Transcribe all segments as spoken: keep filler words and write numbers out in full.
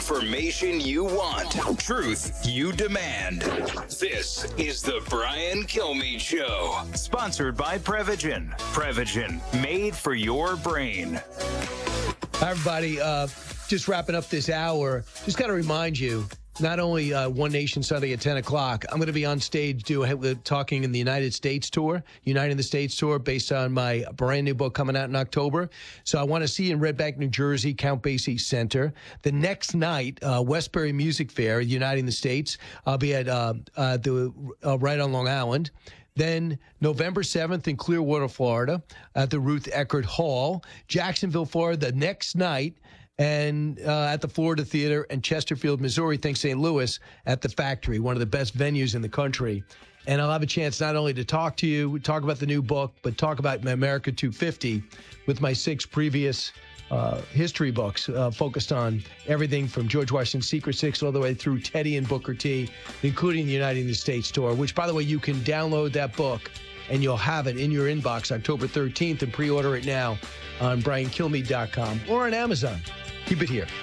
Information you want. Truth you demand. This is the Brian Kilmeade Show. Sponsored by Prevagen. Prevagen, made for your brain. Hi, everybody. Uh, just wrapping up this hour. Just got to remind you, not only uh, One Nation Sunday at ten o'clock, I'm going to be on stage doing talking in the United States tour, United in the States tour, based on my brand new book coming out in October. So I want to see you in Red Bank, New Jersey, Count Basie Center. The next night, uh, Westbury Music Fair, United in the States. I'll be at uh, uh, the uh, right on Long Island. Then November seventh in Clearwater, Florida, at the Ruth Eckerd Hall. Jacksonville, Florida, the next night, and uh, at the Florida Theater, and Chesterfield, Missouri, thanks Saint Louis, at the Factory, one of the best venues in the country. And I'll have a chance not only to talk to you, talk about the new book, but talk about my America two fifty with my six previous uh, history books uh, focused on everything from George Washington's Secret Six all the way through Teddy and Booker T, including the United in the States tour, which, by the way, you can download that book and you'll have it in your inbox October thirteenth, and pre-order it now on brian kilmeade dot com or on Amazon. Keep it here.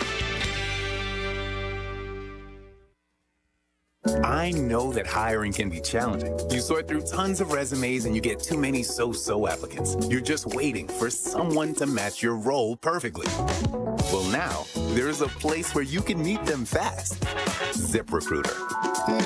I know that hiring can be challenging. You sort through tons of resumes and you get too many so-so applicants. You're just waiting for someone to match your role perfectly. Well, now, there's a place where you can meet them fast. ZipRecruiter.